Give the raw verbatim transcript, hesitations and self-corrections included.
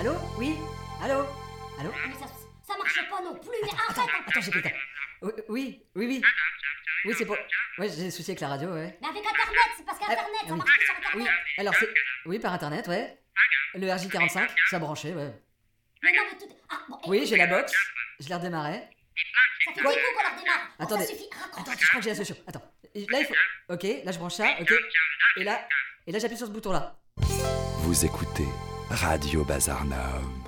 Allô? Oui? Allô? Allô? Mais ça, ça marche pas non plus, mais Attends, arrête! attends, attends, j'ai plus le temps. Oui, oui, oui, oui. Oui, c'est pour... Ouais, j'ai des soucis avec la radio, ouais. Mais avec Internet, c'est parce qu'Internet, Ah, ça oui. marche plus sur Oui, Internet! alors c'est... Oui, par internet, ouais. Le R J quarante-cinq, ça branchait, ouais. Mais non, mais tout... Ah, bon, et- Oui, j'ai la box, je l'ai redémarré. Ça fait Quoi? dix coups qu'on leur démarre! Bon, Attendez. ça suffit, raccroche! Attends, je crois que j'ai la solution. Attends. Et là, il faut... Ok, là, je branche ça, ok. Et là... Et là, j'appuie sur ce bouton-là. Vous écoutez Radio Bazar Nord.